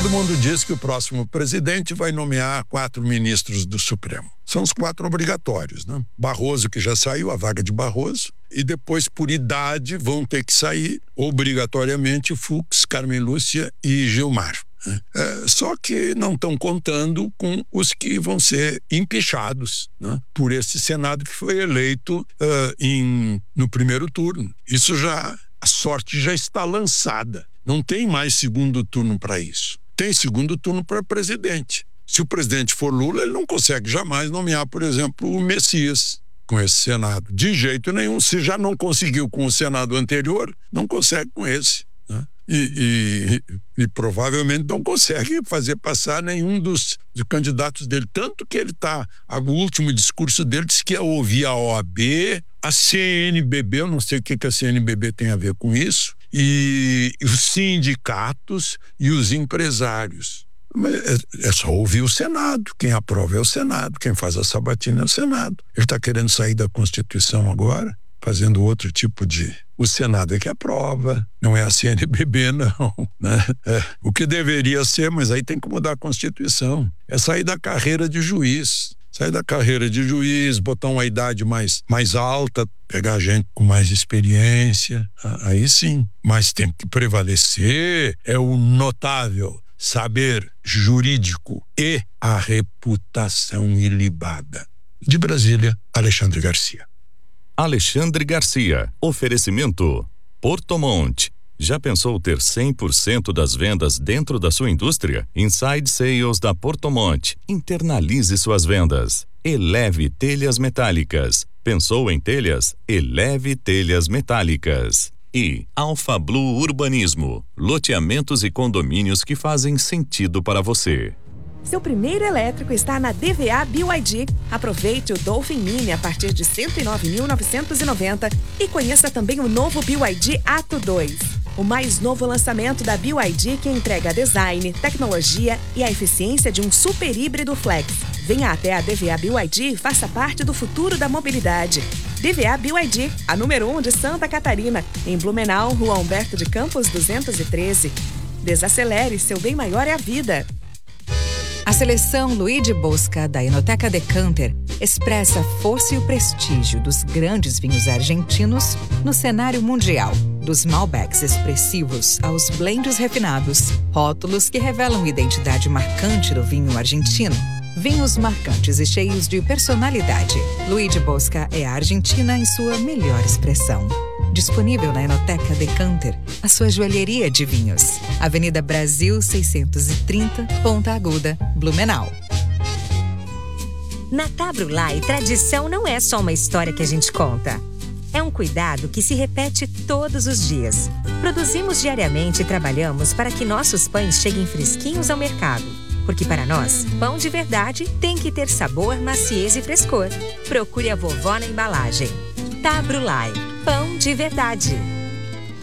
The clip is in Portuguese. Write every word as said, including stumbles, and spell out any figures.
Todo mundo diz que o próximo presidente vai nomear quatro ministros do Supremo. São os quatro obrigatórios, né? Barroso, que já saiu, a vaga de Barroso, e depois, por idade, vão ter que sair, obrigatoriamente, Fux, Carmen Lúcia e Gilmar. É, só que não estão contando com os que vão ser empichados, né, por esse Senado que foi eleito uh, em, no primeiro turno. Isso já, a sorte já está lançada. Não tem mais segundo turno para isso. Tem segundo turno para presidente. Se o presidente for Lula, ele não consegue jamais nomear, por exemplo, o Messias com esse Senado. De jeito nenhum. Se já não conseguiu com o Senado anterior, não consegue com esse, né? E, e, e provavelmente não consegue fazer passar nenhum dos, dos candidatos dele. Tanto que ele está, o último discurso dele disse que ia ouvir a O A B, a C N B B, eu não sei o que, que a C N B B tem a ver com isso, e, e os sindicatos e os empresários. Mas é, é só ouvir o Senado. Quem aprova é o Senado, quem faz a sabatina é o Senado. Ele está querendo sair da Constituição agora, fazendo outro tipo de... O Senado é que aprova, não é a C N B B, não, né? É, o que deveria ser, mas aí tem que mudar a Constituição, é sair da carreira de juiz, sair da carreira de juiz, botar uma idade mais, mais alta, pegar gente com mais experiência, aí sim. Mas tem que prevalecer, é o notável saber jurídico e a reputação ilibada. De Brasília, Alexandre Garcia. Alexandre Garcia. Oferecimento Portomont. Já pensou ter cem por cento das vendas dentro da sua indústria? Inside Sales da Portomont. Internalize suas vendas. Eleve Telhas Metálicas. Pensou em telhas? Eleve Telhas Metálicas. E Alfa Blue Urbanismo. Loteamentos e condomínios que fazem sentido para você. Seu primeiro elétrico está na D V A B Y D. Aproveite o Dolphin Mini a partir de cento e nove mil novecentos e noventa e conheça também o novo B Y D Atto dois. O mais novo lançamento da B Y D que entrega design, tecnologia e a eficiência de um super híbrido flex. Venha até a D V A B Y D e faça parte do futuro da mobilidade. D V A B Y D, a número um de Santa Catarina, em Blumenau, Rua Humberto de Campos duzentos e treze. Desacelere, seu bem maior é a vida. A seleção Luigi Bosca da Enoteca Decanter expressa a força e o prestígio dos grandes vinhos argentinos no cenário mundial. Dos Malbecs expressivos aos blends refinados, rótulos que revelam a identidade marcante do vinho argentino. Vinhos marcantes e cheios de personalidade. Luigi Bosca é a Argentina em sua melhor expressão. Disponível na Enoteca Decanter, a sua joalheria de vinhos. Avenida Brasil seiscentos e trinta, Ponta Aguda, Blumenau. Na Tabrulai, tradição não é só uma história que a gente conta. É um cuidado que se repete todos os dias. Produzimos diariamente e trabalhamos para que nossos pães cheguem fresquinhos ao mercado. Porque para nós, pão de verdade tem que ter sabor, maciez e frescor. Procure a vovó na embalagem. Tabrulai, pão de verdade.